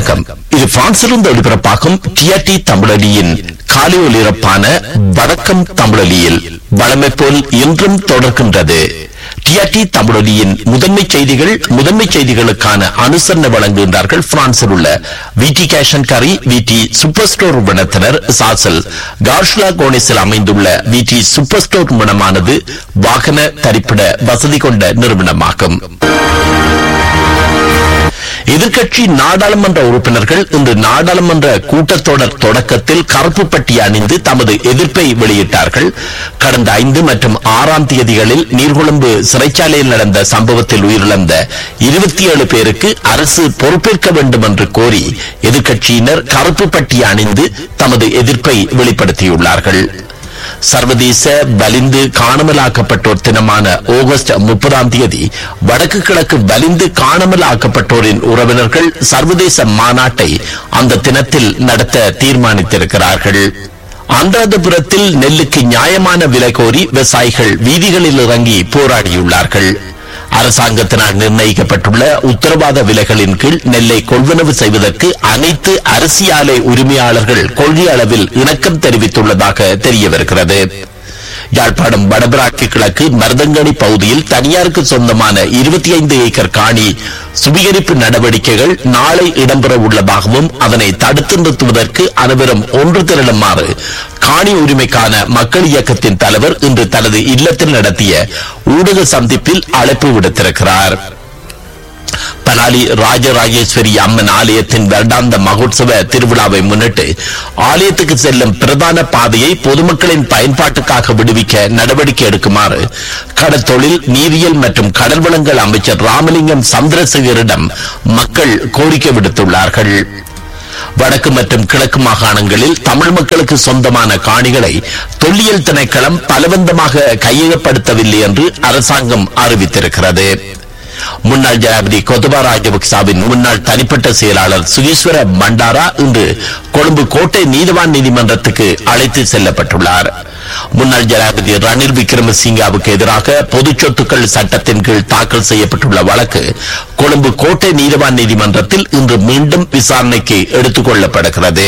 வணக்கம். இது பிரான்சிலிருந்து ஒளிபரப்பாகும் டிஆர்டி தமிழொலியின் காலை ஒலிபரப்பான வணக்கம் தமிழொலியில் வழமை போல் இன்றும் தொடர்கின்றது. டிஆர்டி தமிழொலியின் முதன்மை செய்திகளுக்கான அனுசரணை வழங்குகின்றார்கள் பிரான்சில் உள்ள விடி கேஷ் அண்ட் கரி விடி சூப்பர் ஸ்டோர் நிறுவனத்தினர். சாசல் கார்ஷ்லா கோனிஸில் அமைந்துள்ள விடி சூப்பர் ஸ்டோர் நிறுவனமானது வாகன தரிப்பிட வசதி கொண்ட நிறுவனமாகும். எதிர்க்கட்சி நாடாளுமன்ற உறுப்பினர்கள் இன்று நாடாளுமன்ற கூட்டத்தொடர் தொடக்கத்தில் கருப்பு பட்டி அணிந்து தமது எதிர்ப்பை வெளியிட்டார்கள். கடந்த 5 மற்றும் 6ஆம் தேதிகளில் நீர்கொழும்பு சிறைச்சாலையில் நடந்த சம்பவத்தில் உயிரிழந்த 27 பேருக்கு அரசு பொறுப்பேற்க வேண்டும் என்று கோரி எதிர்க்கட்சியினர் கருப்பு பட்டி அணிந்து தமது எதிர்ப்பை வெளிப்படுத்தியுள்ளார்கள். சர்வதேச வலிந்து காணாமலாக்கப்பட்டோர் தினமான ஆகஸ்ட் 30ஆம் தேதி வடக்கு கிழக்கு வலிந்து காணாமல் ஆக்கப்பட்டோரின் உறவினர்கள் சர்வதேச மாநாட்டை அந்த தினத்தில் நடத்த தீர்மானித்திருக்கிறார்கள். அனுராதபுரத்தில் நெல்லுக்கு நியாயமான விலை கோரி விவசாயிகள் வீதிகளில் இறங்கி போராடியுள்ளார்கள். அரசாங்கத்தினால் நிர்ணயிக்கப்பட்டுள்ள உத்தரவாத விலைகளின் கீழ் நெல்லை கொள்வனவு செய்வதற்கு அனைத்து அரிசி ஆலை உரிமையாளர்கள் கொள்கை அளவில் இணக்கம் தெரிவித்துள்ளதாக தெரியவருகிறது. யாழ்ப்பாணம் வடபராக்கி கிழக்கு மருதங்கணி பகுதியில் தனியாருக்கு சொந்தமான 25 ஏக்கர் காணி சுவீகரிப்பு நடவடிக்கைகள் நாளை இடம்பெற உள்ளதாகவும் அதனை தடுத்து நிறுத்துவதற்கு அனைவரும் ஒன்று திரளுமாறு காணி உரிமைக்கான மக்கள் இயக்கத்தின் தலைவர் இன்று தனது இல்லத்தில் நடத்திய ஊடக சந்திப்பில் அழைப்பு விடுத்திருக்கிறார். பலாலி ராஜராஜேஸ்வரி அம்மன் ஆலயத்தின் வருடாந்த மகோத்சவ திருவிழாவை முன்னிட்டு ஆலயத்துக்கு செல்லும் பிரதான பாதையை பொதுமக்களின் பயன்பாட்டுக்காக விடுவிக்க நடவடிக்கை எடுக்குமாறு கடற்தொழில் நீரியல் மற்றும் கடல் வளங்கள் அமைச்சர் ராமலிங்கம் சந்திரசேகரிடம் மக்கள் கோரிக்கை விடுத்துள்ளார்கள். வடக்கு மற்றும் கிழக்கு மாகாணங்களில் தமிழ் மக்களுக்கு சொந்தமான காணிகளை தொல்லியல் திணைக்களம் பலவந்தமாக கையகப்படுத்தவில்லை என்று அரசாங்கம் அறிவித்திருக்கிறது. முன்னாள் ஜனாதிபதி கோத்தபா ராஜபக்சவின் முன்னாள் தனிப்பட்ட செயலாளர் சுகீஸ்வர பண்டாரா இன்று கொழும்பு கோட்டை நீதிவான் நீதிமன்றத்துக்கு அழைத்து செல்லப்பட்டுள்ளார். முன்னாள் ஜனாதிபதி ரணில் விக்ரமசிங்காவுக்கு எதிராக பொது சொத்துக்கள் சட்டத்தின் கீழ் தாக்கல் செய்யப்பட்டுள்ள வழக்கு கொழும்பு கோட்டை நீதிவான் நீதிமன்றத்தில் இன்று மீண்டும் விசாரணைக்கு எடுத்துக் கொள்ளப்படுகிறது.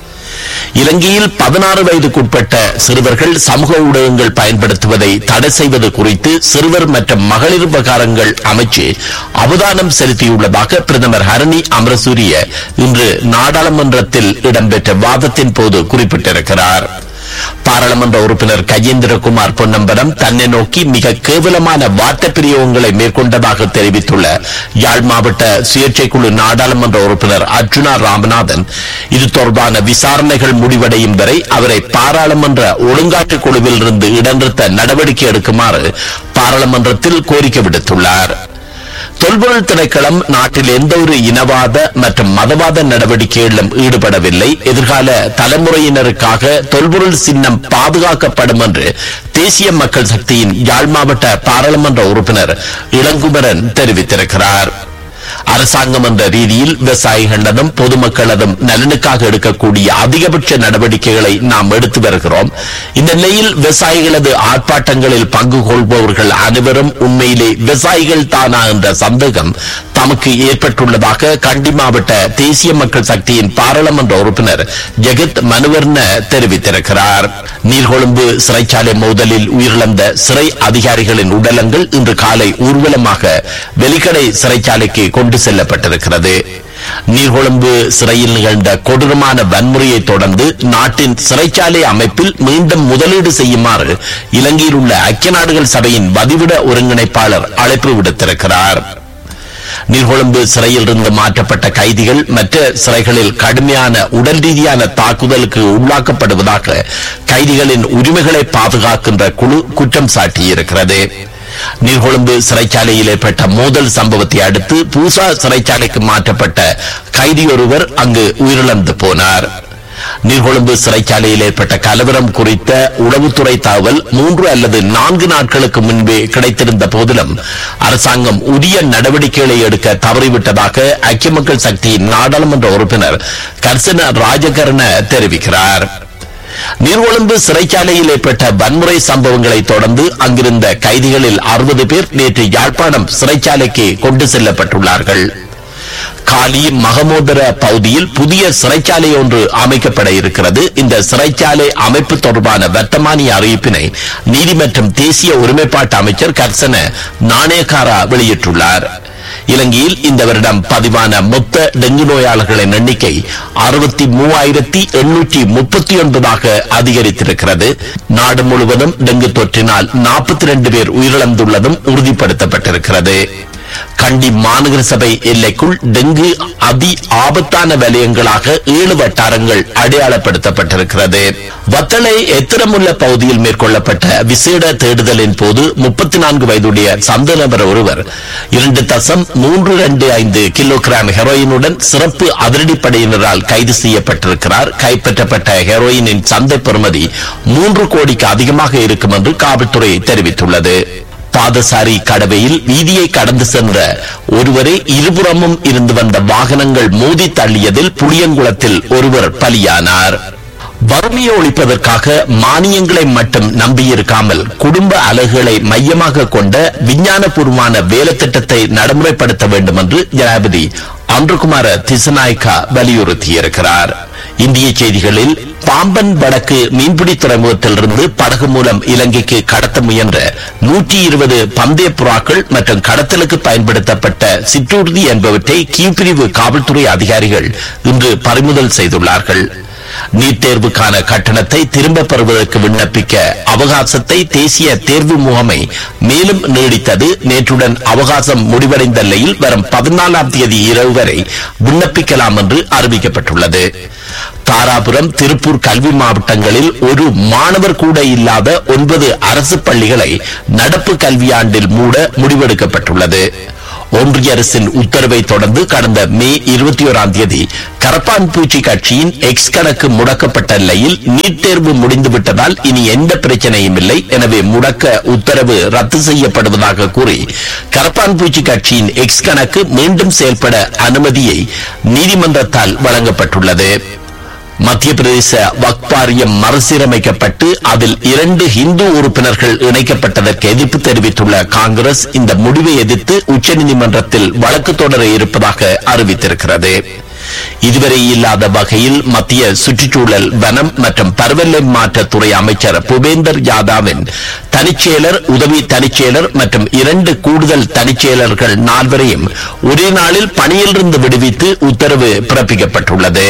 இலங்கையில் 16 வயதுக்குட்பட்ட சிறுவர்கள் சமூக ஊடகங்கள் பயன்படுத்துவதை தடை செய்வது குறித்து சிறுவர் மற்றும் மகளிர் விவகாரங்கள் அமைச்சு அவதானம் செலுத்தியுள்ளதாக பிரதமர் ஹரணி அமரசூரிய இன்று நாடாளுமன்றத்தில் இடம்பெற்ற வாதத்தின் போது குறிப்பிட்டிருக்கிறார். பாராளுமன்ற உறுப்பினர் கஜேந்திரகுமார் பொன்னம்பலம் தன்னை நோக்கி மிக கேவலமான வார்த்தை பிரயோகங்களை மேற்கொண்டதாக தெரிவித்துள்ள யாழ் மாவட்ட சுயேட்சை குழு நாடாளுமன்ற உறுப்பினர் அர்ஜுனா ராமநாதன் இது தொடர்பான விசாரணைகள் முடிவடையும் வரை அவரை பாராளுமன்ற ஒழுங்காற்று குழுவில் இருந்து இடநிறுத்த நடவடிக்கை எடுக்குமாறு பாராளுமன்றத்தில் கோரிக்கை விடுத்துள்ளார். தொல்பொருள் திணைக்களம் நாட்டில் எந்த ஒரு இனவாத மற்றும் மதவாத நடவடிக்கைகளிலும் ஈடுபடவில்லை. எதிர்கால தலைமுறையினருக்காக தொல்பொருள் சின்னம் பாதுகாக்கப்படும் என்று தேசிய மக்கள் சக்தியின் யாழ் மாவட்ட பாராளுமன்ற உறுப்பினர் இளங்குமரன் தெரிவித்திருக்கிறார். அரசாங்கம் என்ற ரீதியில் விவசாயிகளதும் பொதுமக்களதும் நலனுக்காக எடுக்கக்கூடிய அதிகபட்ச நடவடிக்கைகளை நாம் எடுத்து வருகிறோம். இந்த நிலையில் விவசாயிகளது ஆர்ப்பாட்டங்களில் பங்கு கொள்பவர்கள் அனைவரும் உண்மையிலே விவசாயிகள் தானா என்ற சந்தேகம் தமக்கு ஏற்பட்டுள்ளதாக கண்டி மாவட்ட தேசிய மக்கள் சக்தியின் பாராளுமன்ற உறுப்பினர் ஜெகத் மனுவர்ண தெரிவித்திருக்கிறார். நீர்கொழும்பு சிறைச்சாலை மோதலில் உயிரிழந்த சிறை அதிகாரிகளின் உடலங்கள் இன்று காலை ஊர்வலமாக வெலிக்கடை சிறைச்சாலைக்கு கொண்டு செல்லப்பட்டிருக்கிறது. நீர்கொழும்பு சிறையில் நிகழ்ந்த கொடூரமான வன்முறையை தொடர்ந்து நாட்டின் சிறைச்சாலை அமைப்பில் மீண்டும் முதலீடு செய்யுமாறு இலங்கையில் உள்ள ஐக்கிய நாடுகள் சபையின் வதிவிட ஒருங்கிணைப்பாளர் அழைப்பு விடுத்திருக்கிறார். நீர்கொழும்பு சிறையில் இருந்து மாற்றப்பட்ட கைதிகள் மற்ற சிறைகளில் கடுமையான உடல் ரீதியான தாக்குதலுக்கு உள்ளாக்கப்படுவதாக கைதிகளின் உரிமைகளை பாதுகாக்கின்ற குழு குற்றம் சாட்டியிருக்கிறது. நீர்கொழும்பு சிறைச்சாலையில் ஏற்பட்ட மோதல் சம்பவத்தை அடுத்து பூசா சிறைச்சாலைக்கு மாற்றப்பட்ட கைதியொருவர் அங்கு உயிரிழந்து போனார். நீர்கொழும்பு சிறைச்சாலையில் ஏற்பட்ட கலவரம் குறித்த உளவுத்துறை தகவல் 3 அல்லது 4 நாட்களுக்கு முன்பே கிடைத்திருந்த போதிலும் அரசாங்கம் உரிய நடவடிக்கைகளை எடுக்க தவறிவிட்டதாக ஐக்கிய மக்கள் சக்தியின் நாடாளுமன்ற உறுப்பினர் கர்சன ராஜகர்ண தெரிவிக்கிறார். நீர்கொழும்பு சிறைச்சாலையில் ஏற்பட்ட வன்முறை சம்பவங்களை தொடர்ந்து அங்கிருந்த கைதிகளில் 60 பேர் நேற்று யாழ்ப்பாணம் சிறைச்சாலைக்கு கொண்டு செல்லப்பட்டுள்ளார்கள். காலி மகமோதர பகுதியில் புதிய சிறைச்சாலை ஒன்று அமைக்கப்பட இருக்கிறது. இந்த சிறைச்சாலை அமைப்பு தொடர்பான வர்த்தமானி அறிவிப்பினை நீதி மற்றும் தேசிய ஒருமைப்பாட்டு அமைச்சர் கர்சன நாணயக்காரா வெளியிட்டுள்ளார். இலங்கையில் இந்த வருடம் பதிவான மொத்த டெங்கு நோயாளர்களின் எண்ணிக்கை 63,839 அதிகரித்திருக்கிறது. நாடு முழுவதும் டெங்கு தொற்றினால் 42 பேர் உயிரிழந்துள்ளதும் உறுதிப்படுத்தப்பட்டிருக்கிறது. கண்டி மாநகர சபை எல்லைக்குள் டெங்கு அதி ஆபத்தான வலயங்களாக 7 வட்டாரங்கள் அடையாளப்படுத்தப்பட்டிருக்கிறது. வத்தளை எத்திரமுள்ள பகுதியில் மேற்கொள்ளப்பட்ட விசேட தேடுதலின் போது 34 வயதுடைய சந்த நபர் ஒருவர் 2.325 கிலோகிராம் ஹெரோயினுடன் சிறப்பு அதிரடிப்படையினரால் கைது செய்யப்பட்டிருக்கிறார். கைப்பற்றப்பட்ட ஹெரோயினின் சந்தை பெறுமதி 3 கோடிக்கு அதிகமாக இருக்கும் என்று காவல்துறை தெரிவித்துள்ளது. பாதசாரி கடவையில் வீதியை கடந்து சென்ற ஒருவரை இருபுறமும் இருந்து வந்த வாகனங்கள் மோதி தள்ளியதில் புளியங்குளத்தில் ஒருவர் பலியானார். வறுமையை ஒழிப்பதற்காக மானியங்களை மட்டும் நம்பியிருக்காமல் குடும்ப அலகுகளை மையமாக கொண்ட விஞ்ஞானபூர்வமான வேலை திட்டத்தை நடைமுறைப்படுத்த வேண்டும் என்று ஜனாதிபதி அன்றுகுமார திசநாயக்கா வலியுறுத்தியிருக்கிறார். இந்திய செய்திகளில் பாம்பன் வடக்கு மீன்பிடி துறைமுகத்திலிருந்து படகு மூலம் இலங்கைக்கு கடத்த முயன்ற 120 பந்தய புறாக்கள் மற்றும் கடத்தலுக்கு பயன்படுத்தப்பட்ட சிற்றூர்தி என்பவற்றை கீழ்பிரிவு காவல்துறை அதிகாரிகள் இன்று பறிமுதல் செய்துள்ளார்கள். நீட் தேர்வுக்கான கட்டணத்தை திரும்ப பெறுவதற்கு விண்ணப்பிக்க அவகாசத்தை தேசிய தேர்வு முகமை மேலும் நீடித்தது. நேற்றுடன் அவகாசம் முடிவடைந்த நிலையில் வரும் 14ஆம் தேதி இரவு வரை விண்ணப்பிக்கலாம் என்று அறிவிக்கப்பட்டுள்ளது. தாராபுரம், திருப்பூர் கல்வி மாவட்டங்களில் ஒரு மாணவர் கூட இல்லாத 9 அரசு பள்ளிகளை நடப்பு கல்வியாண்டில் மூட முடிவெடுக்கப்பட்டுள்ளது. ஒன்றிய அரசின் உத்தரவை தொடர்ந்து கடந்த மே 21ஆம் தேதி கரப்பான் பூச்சி கட்சியின் எக்ஸ் கணக்கு முடக்கப்பட்ட நிலையில் நீட் தேர்வு முடிந்துவிட்டதால் இனி எந்த பிரச்சனையும் இல்லை, எனவே முடக்க உத்தரவு ரத்து செய்யப்படுவதாக கூறி கரப்பான் பூச்சி கட்சியின் எக்ஸ் கணக்கு மீண்டும் செயல்பட அனுமதியை நீதிமன்றத்தால் வழங்கப்பட்டுள்ளது. மத்திய பிரதேச வக்ஃப் வாரியம் மறுசீரமைக்கப்பட்டு அதில் 2 இந்து உறுப்பினர்கள் இணைக்கப்பட்டதற்கு எதிர்ப்பு தெரிவித்துள்ள காங்கிரஸ் இந்த முடிவை எதிர்த்து உச்சநீதிமன்றத்தில் வழக்கு தொடர இருப்பதாக அறிவித்திருக்கிறது. இதுவரை இல்லாத வகையில் மத்திய சுற்றுச்சூழல், வனம் மற்றும் பருவநிலை மாற்றத்துறை அமைச்சர் பூபேந்தர் யாதவின் தனிச்செயலர், உதவி தனிச்செயலர் மற்றும் 2 கூடுதல் தனிச்செயலர்கள் 4 ஒரே நாளில் பணியிலிருந்து விடுவித்து உத்தரவு பிறப்பிக்கப்பட்டுள்ளது.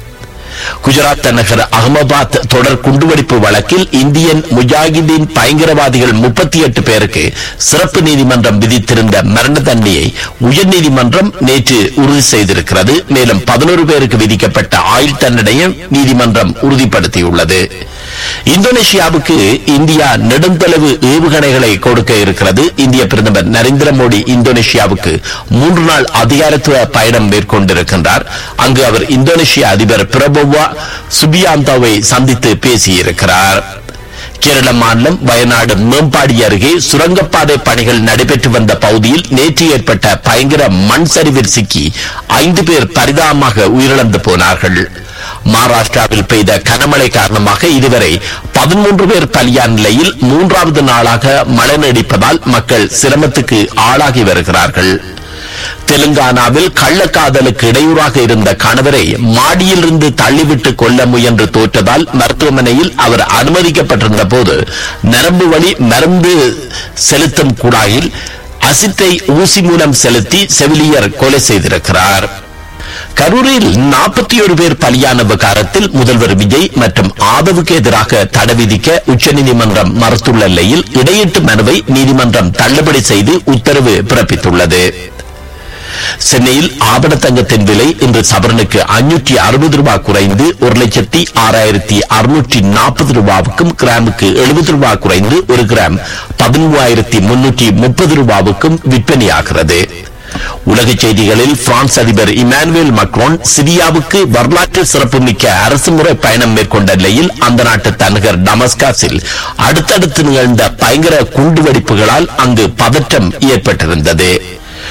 குஜராத் தலைநகர் அகமதாபாத் தொடர் குண்டுவெடிப்பு வழக்கில் இந்தியன் முஜாஹிதீன் பயங்கரவாதிகள் 38 பேருக்கு சிறப்பு நீதிமன்றம் விதித்திருந்த மரண தண்டனையை உயர்நீதிமன்றம் நேற்று உறுதி செய்திருக்கிறது. மேலும் 11 பேருக்கு விதிக்கப்பட்ட ஆயுள் தண்டனையை நீதிமன்றம் உறுதிப்படுத்தியுள்ளது. இந்தோனேஷியாவுக்கு இந்தியா நெடுந்தொலைவு ஏவுகணைகளை கொடுக்க இருக்கிறது. இந்திய பிரதமர் நரேந்திர மோடி இந்தோனேஷியாவுக்கு 3 நாள் அதிகாரத்துவ பயணம் மேற்கொண்டிருக்கின்றார். அங்கு அவர் இந்தோனேஷிய அதிபர் பிரபோவா சுபியாந்தோவை சந்தித்து பேசியிருக்கிறார். கேரள மாநிலம் வயநாடு மேம்பாடி அருகே சுரங்கப்பாதை பணிகள் நடைபெற்று வந்த பகுதியில் நேற்று ஏற்பட்ட பயங்கர மண் சரிவில் சிக்கி 5 பேர் பரிதாபமாக உயிரிழந்து போனார்கள். மகாராஷ்டிராவில் பெய்த கனமழை காரணமாக இதுவரை 13 பேர் பலியான நிலையில் 3வது நாளாக மழை நீடிப்பதால் மக்கள் சிரமத்துக்கு ஆளாகி வருகிறார்கள். தெலுங்கானாவில் கள்ளக்காதலுக்கு இடையூறாக இருந்த கணவரை மாடியிலிருந்து தள்ளிவிட்டு கொல்ல முயன்று தோற்றதால் மருத்துவமனையில் அவர் அனுமதிக்கப்பட்டிருந்த போது நரம்பு வழி மருந்து செலுத்தும் குழாயில் அசிட்டை ஊசி மூலம் செலுத்தி செவிலியர் கொலை செய்திருக்கிறார். கரூரில் 41 பேர் பலியான விவகாரத்தில் முதல்வர் விஜய் மற்றும் ஆதவுக்கு எதிராக தடை விதிக்க உச்சநீதிமன்றம் மறுத்துள்ள நிலையில் இடையீட்டு மனுவை நீதிமன்றம் தள்ளுபடி செய்து உத்தரவு பிறப்பித்துள்ளது. சென்னையில் ஆபண தங்கத்தின் விலை இன்று சவரனுக்கு 560 ரூபாய் குறைந்து 1,06,640 ரூபாவுக்கும், கிராமுக்கு 70 ரூபாய் குறைந்து 1 கிராம் 13,330 ரூபாவுக்கும் விற்பனையாகிறது. உலக செய்திகளில் பிரான்ஸ் அதிபர் இமானுவேல் மக்ரோன் சிரியாவுக்கு வரலாற்று சிறப்புமிக்க அரசுமுறை பயணம் மேற்கொண்ட நிலையில் அந்த நாட்டு தலைநகர் டமஸ்கஸில் அடுத்தடுத்து நிகழ்ந்த பயங்கர குண்டுவெடிப்புகளால் அங்கு பதற்றம் ஏற்பட்டிருந்தது.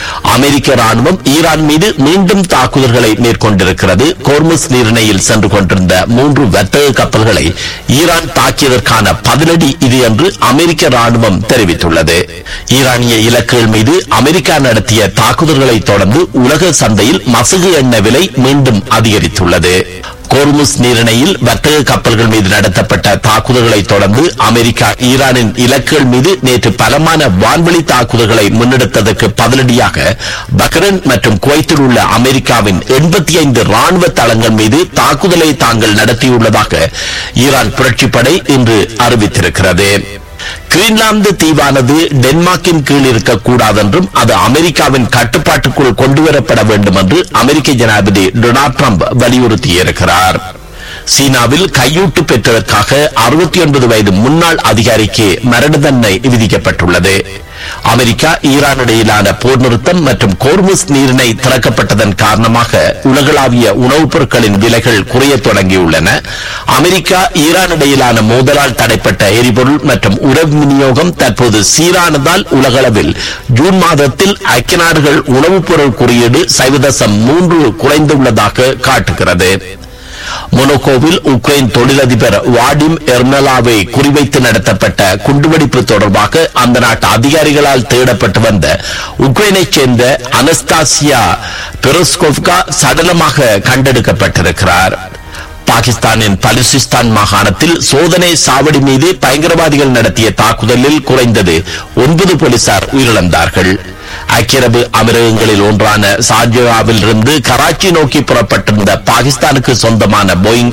அமெரிக்க ராணுவம் ஈரான் மீது மீண்டும் தாக்குதல்களை மேற்கொண்டிருக்கிறது. கோர்முஸ் நீரிணையில் சென்று கொண்டிருந்த 3 வர்த்தக கப்பல்களை ஈரான் தாக்கியதற்கான பதிலடி இது என்று அமெரிக்க ராணுவம் தெரிவித்துள்ளது. ஈரானிய இலக்குகள் மீது அமெரிக்கா நடத்திய தாக்குதல்களை தொடர்ந்து உலக சந்தையில் மசகு எண்ணெய் விலை மீண்டும் அதிகரித்துள்ளது. கோர்முஸ் நீரிணையில் வர்த்தக கப்பல்கள் மீது நடத்தப்பட்ட தாக்குதல்களை தொடர்ந்து அமெரிக்கா ஈரானின் இலக்குகள் மீது நேற்று பலமான வான்வெளி தாக்குதல்களை முன்னெடுத்ததற்கு பதிலடியாக பஹ்ரைன் மற்றும் குவைத்தில் உள்ள அமெரிக்காவின் 85 ராணுவ தளங்கள் மீது தாக்குதலை தாங்கள் நடத்தியுள்ளதாக ஈரான் புரட்சிப்படை இன்று அறிவித்திருக்கிறது. கிரீன்லாந்து தீவானது டென்மார்க்கின் கீழ் இருக்கக்கூடாது என்றும் அது அமெரிக்காவின் கட்டுப்பாட்டுக்குள் கொண்டுவரப்பட வேண்டும் என்று அமெரிக்க ஜனாதிபதி டொனால்ட் ட்ரம்ப் வலியுறுத்தியிருக்கிறார். சீனாவில் கையூட்டு பெற்றதற்காக 69 வயது முன்னாள் அதிகாரிக்கு மரண தண்டனை விதிக்கப்பட்டுள்ளது. அமெரிக்கா ஈரான் இடையிலான போர் நிறுத்தம் மற்றும் கோர்முஸ் நீரிணை திறக்கப்பட்டதன் காரணமாக உலகளாவிய உணவுப் பொருட்களின் விலைகள் குறைய தொடங்கியுள்ளன. அமெரிக்கா ஈரான் இடையிலான மோதலால் தடைப்பட்ட எரிபொருள் மற்றும் உணவு விநியோகம் தற்போது சீரானதால் உலகளவில் ஜூன் மாதத்தில் ஐக்கிய நாடுகள் உணவுப் பொருள் குறியீடு 0.3 குறைந்துள்ளதாக காட்டுகிறது. மொனாக்கோவில் உக்ரைன் தொழிலதிபர் வாடிம் எர்மலாவை குறிவைத்து நடத்தப்பட்ட குண்டுவெடிப்பு தொடர்பாக அந்த நாட்டு அதிகாரிகளால் தேடப்பட்டு வந்த உக்ரைனைச் சேர்ந்த அனஸ்தாசியா பெரோஸ்கோவ்கா சடலமாக கண்டெடுக்கப்பட்டிருக்கிறார். பாகிஸ்தானின் பலுசிஸ்தான் மாகாணத்தில் சோதனை சாவடி மீது பயங்கரவாதிகள் நடத்திய தாக்குதலில் குறைந்தது 9 போலீசார் உயிரிழந்தார்கள். ஐக்கிய அரபு அமீரகங்களில் ஒன்றான ஷார்ஜாவில் இருந்து கராச்சி நோக்கி புறப்பட்டிருந்த பாகிஸ்தானுக்கு சொந்தமான போயிங்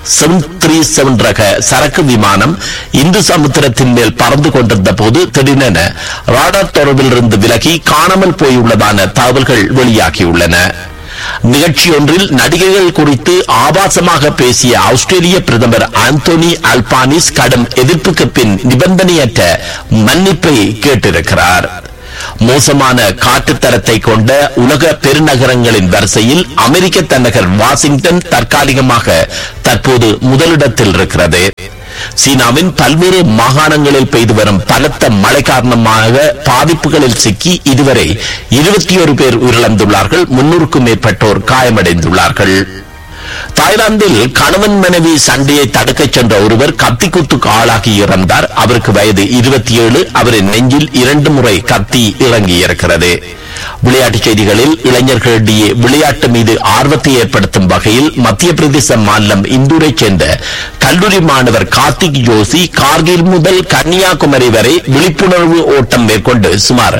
737 ரக சரக்கு விமானம் இந்து சமுத்திரத்தின் மேல் பறந்து கொண்டிருந்த போது திடீரென ராடார் தொடர்பில் இருந்து விலகி காணாமல் போயுள்ளதான தகவல்கள் வெளியாகியுள்ளன. நிகழ்ச்சி ஒன்றில் நடிகைகள் குறித்து ஆபாசமாக பேசிய ஆஸ்திரேலிய பிரதமர் ஆந்தோனி அல்பானிஸ் கடும் எதிர்ப்புக்கு பின் நிபந்தனையற்ற மன்னிப்பை கேட்டிருக்கிறார். மோசமான காற்றுத்தரத்தை கொண்ட உலக பெருநகரங்களின் வரிசையில் அமெரிக்க தலைநகர் வாஷிங்டன் தற்காலிகமாக தற்போது முதலிடத்தில் இருக்கிறது. சீனாவின் பல்வேறு மாகாணங்களில் பெய்து வரும் பலத்த மழை காரணமாக பாதிப்புகளில் சிக்கி இதுவரை 21 பேர் உயிரிழந்துள்ளார்கள். 300க்கும் மேற்பட்டோர் காயமடைந்துள்ளார்கள். தாய்லாந்தில் கணவன் மனைவி சண்டையை தடுக்கச் சென்ற ஒருவர் கத்தி குத்துக்கு ஆளாகி இறந்தார். அவருக்கு வயது 27. அவரின் நெஞ்சில் 2 முறை கத்தி இறங்கியிருக்கிறது. விளையாட்டுச் செய்திகளில் இளைஞர்களிடையே விளையாட்டு மீது ஆர்வத்தை ஏற்படுத்தும் வகையில் மத்திய பிரதேச மாநிலம் இந்தூரைச் சேர்ந்த கல்லூரி மாணவர் கார்த்திக் ஜோஷி கார்கில் முதல் கன்னியாகுமரி வரை விழிப்புணர்வு ஓட்டம் மேற்கொண்டு சுமார்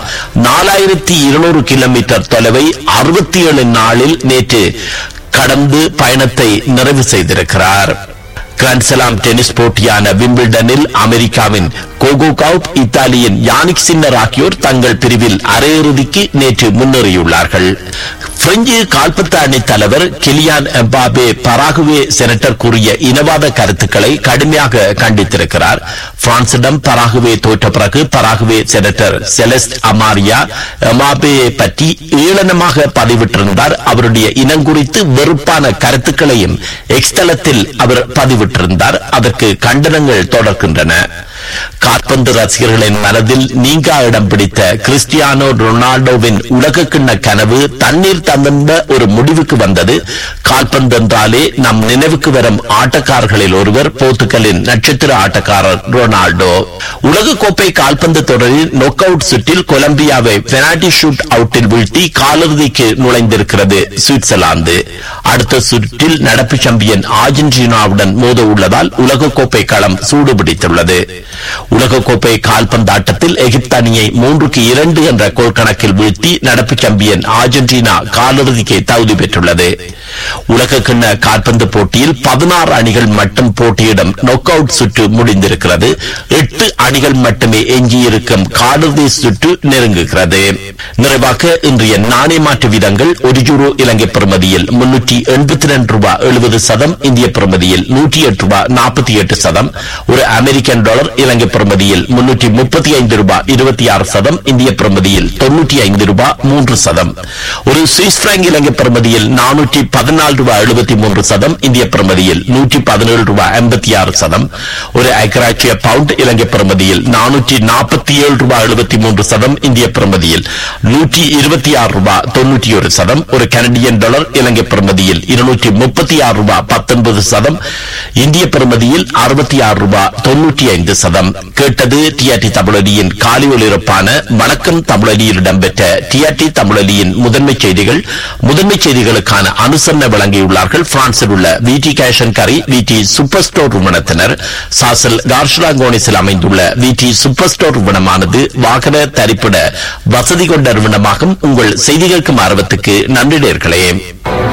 4200 கிலோமீட்டர் தொலைவை 67 நாளில் நேற்று கடந்து பயணத்தை நிறைவு செய்திருக்கிறார். கிராண்ட்ஸ்லாம் டென்னிஸ் போட்டியான விம்பிள்டனில் அமெரிக்காவின் கோகோ கவுப், இத்தாலியின் யானிக் சின்னர் ஆகியோர் தங்கள் பிரிவில் அரையிறுதிக்கு நேற்று முன்னேறியுள்ளார்கள். பிரெஞ்சு கால்பந்து அணி தலைவர் கிலியான் எம்பாபே பராகுவே செனட்டர் கூறிய இனவாத கருத்துக்களை கடுமையாக கண்டித்திருக்கிறார். பிரான்சிடம் பராகுவே தோற்ற பிறகு பராகுவே செனட்டர் செலஸ்ட் அமாரியா எம்பாபே பற்றி ஏளனமாக பதிவிட்டிருந்தார். அவருடைய இனம் குறித்து வெறுப்பான கருத்துக்களையும் எக்ஸ் தளத்தில் அவர் பதிவிட்டிருந்தார். அதற்கு கண்டனங்கள் தொடர்கின்றன. கால்பந்து ரசிகர்களின் மனதில் நீங்கா இடம் பிடித்த கிறிஸ்டியானோ ரொனால்டோவின் உலக கிண்ண கனவு தண்ணீர் தந்த ஒரு முடிவுக்கு வந்தது. கால்பந்து என்றாலே நம் நினைவுக்கு வரும் ஆட்டக்காரர்களில் ஒருவர் போர்த்துகலின் நட்சத்திர ஆட்டக்காரர் ரொனால்டோ. உலக கோப்பை கால்பந்து தொடரில் நொக் அவுட் சுற்றில் கொலம்பியாவை பெனால்டி ஷூட் அவுட்டில் வீழ்த்தி காலிறுதிக்கு நுழைந்திருக்கிறது சுவிட்சர்லாந்து. அடுத்த சுற்றில் நடப்பு சாம்பியன் அர்ஜென்டினாவுடன் மோத உள்ளதால் உலக கோப்பை களம் சூடுபிடித்துள்ளது. உலகக்கோப்பை கால்பந்து ஆட்டத்தில் எகிப்து அணியை 3-2 என்ற கோல் கணக்கில் வீழ்த்தி நடப்பு சாம்பியன் அர்ஜென்டினா காலிறுதிக்கு தகுதி பெற்றுள்ளது. உலக கிண்ண கால்பந்து போட்டியில் 16 அணிகள் மட்டும் போட்டியிடும் நொக் அவுட் சுற்று முடிந்திருக்கிறது. 8 அணிகள் மட்டுமே எஞ்சியிருக்கும் காலிறுதி சுற்று நெருங்குகிறது. நிறைவாக இன்றைய நாணய மாற்று வீதங்கள்: 1 யூரோ இலங்கை பெறுமதியில் 382 ரூபாய் 70 சதம், இந்திய பெறுமதியில் 108 ரூபாய் 48 சதம். ஒரு அமெரிக்கன் டாலர் இலங்கை பெறுமதியில் 335 ரூபாய் 26 சதம், இந்திய பெறுமதியில் 95 ரூபாய் 3 சதம். ஒரு சுவிஸ் பிராங்க் இலங்கை பெறுமதியில் 410 ரூபாய் இந்திய பெறுமதியில் 117 ரூபாய் 56. ஒரு ஐக்கிய பவுண்ட் இலங்கை பெறுமதியில் 447 ரூபாய் 73 இந்திய பெறுமதியில் 126 ரூபாய் 91. ஒரு கனடியன் டாலர் இலங்கை பெறுமதியில் 236 ரூபாய் 19 இந்திய பெறுமதியில் 66 ரூபாய் 95. கேட்டது டிஆர்டி தமிழொலியின் காலை ஒலிபரப்பான வணக்கம் தமிழொலியில் இடம்பெற்ற டிஆர்டி தமிழொலியின் முதன்மை செய்திகள். முதன்மை செய்திகளுக்கான அனுசரணை வழங்கியுள்ளார்கள் பிரான்சில் உள்ள விடி கேஷ் அண்ட் கரி விடி சூப்பர் ஸ்டோர் நிறுவனத்தினர். சாசல் கார்ஷலாங்கோனிஸில் அமைந்துள்ள விடி சூப்பர் ஸ்டோர் நிறுவனமானது வாகன தரிப்பிட வசதி கொண்ட நிறுவனமாகும். உங்கள் செய்திகளுக்கும் ஆர்வத்துக்கு நன்றி நேயர்களே.